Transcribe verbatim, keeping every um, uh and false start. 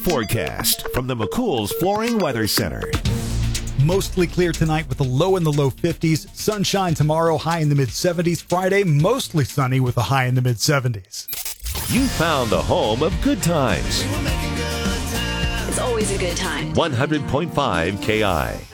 forecast from the McCool's Flooring Weather Center. Mostly clear tonight with a low in the low fifties. Sunshine tomorrow, high in the mid-seventies. Friday, mostly sunny with a high in the mid-seventies. You found the home of good times. It's always a good time. one hundred point five K I.